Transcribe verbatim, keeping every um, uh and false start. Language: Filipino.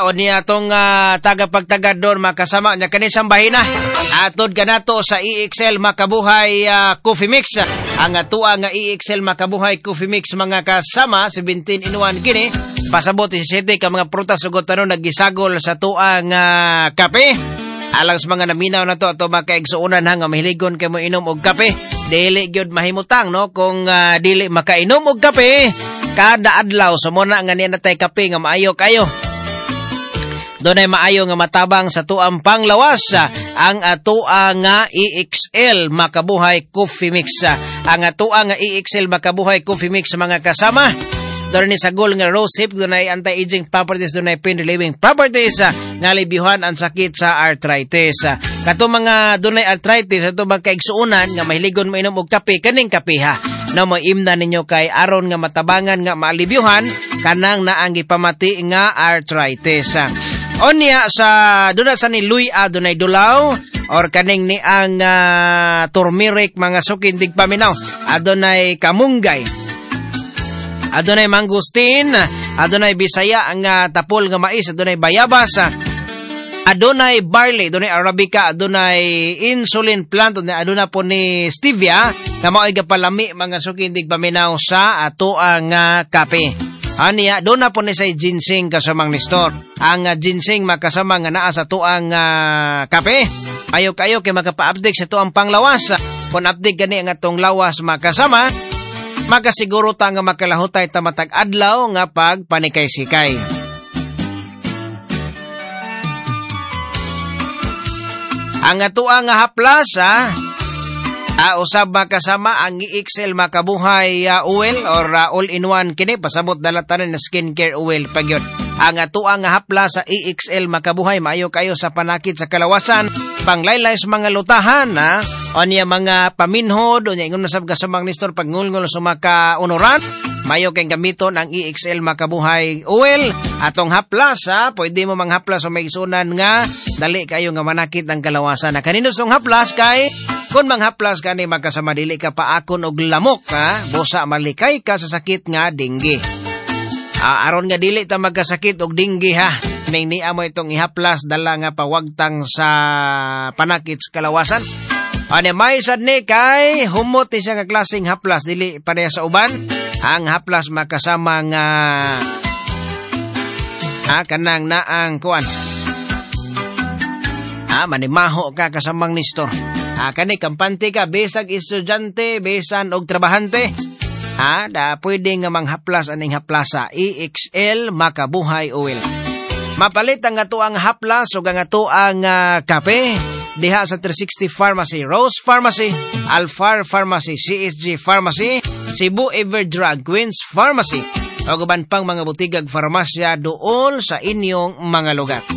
o niya itong uh, tagapagtagador makasama niya kanisang bahina. Atod ka na to sa E X L Makabuhay uh, Coffee Mix. Ang atua nga E X L Makabuhay Coffee Mix mga kasama, seventeen in one kini. Pasabot isisiti ka mga prutas o gotano nagisagol sa tuang uh, kape. Alang sa mga naminaw na to ato makaigsuunan ha nga mahiligon kay mo inom og kape. Dili gyud mahimutang no kung uh, dili makainom og kape kada adlaw so mo na nga niya natay kape nga maayo kayo. Doon ay maayo nga matabang sa tuang panglawas ang atua nga E X L Makabuhay Coffee Mix. Ang atua nga E X L Makabuhay Coffee Mix mga kasama. Doon ni sagol nga rose hip, doon ay anti-aging properties, doon ay pain relieving properties, nga libyuhan ang sakit sa arthritis. Kato mga doon ay arthritis, ito mga kaigsuunan nga mahiligon mainom og kape, kaning kape ha. Na mo imna ninyo kay aron nga matabangan nga maalibyuhan, kanang naang gipamati nga arthritis. Onya sa doon sa ni Luya, doon ay dulaw, or kaning ni ang uh, turmeric mga sukin dig paminaw, adon ay kamunggay. Adunay mangustin, adunay bisaya ang uh, tapol nga mais, adunay bayabas, adunay barley, adunay arabica, adunay insulin plant, adunay po ni stevia, nga mao'y gapalami mga sukindig paminaw sa ato ang uh, kape. Aniya, doon na po ni say ginseng kasamang ni store. Ang uh, ginseng makasama nga naa sa tuang uh, kape. Ayo kayo kay magapa-update sa tuang panglawas. Kung update gani ang atong lawas makasama, makasiguro ta nga makalahutay ta matag adlaw nga pag panikay-sikay. Ang atua nga haplas ha, uh, usab makasama ang E X L Makabuhay uh, oil or uh, all-in-one kini pasabot dalatanan na skincare oil pagyod. Ang atua nga haplas sa E X L Makabuhay maayo kayo sa panakit sa kalawasan, panglaylay sa mga lutahan ha. O niya mga paminhod, o niya ingon nasab kasamang nistor pagngulngol sa makaunuran, mayo kayong gamiton ang E X L Makabuhay oil. Atong haplas ha, pwede mo mang haplas o may isunan nga, dali kayo nga manakit ang kalawasan. Na kanino song haplas kay, kung mang haplas ka ni magkasama dili ka paakon og lamok ha, bosa malikay ka sa sakit nga dengue. Ah, aron nga dili ta magkasakit og dengue ha, ning niya mo itong ihaplas dala nga pawagtang sa panakit sa kalawasan. Ano may sad ni kay humot ni siya nga klaseng haplas dili pareha sa uban. Ang haplas makasama nga ah, kanang naang kuan. Ah, manimaho ka kasamang nistor. Ah, kani kampante ka besag estudyante, besan og trabahante. Ah, da pwede nga manghaplas aning haplasa E X L Makabuhay oil. Mapalit ang ato ang haplas o ang ato ang uh, kape diha sa three sixty Pharmacy, Rose Pharmacy, Alfar Pharmacy, C S G Pharmacy, Cebu Everdrug, Queens Pharmacy, o guban pang mga butigag farmasya doon sa inyong mga lugar.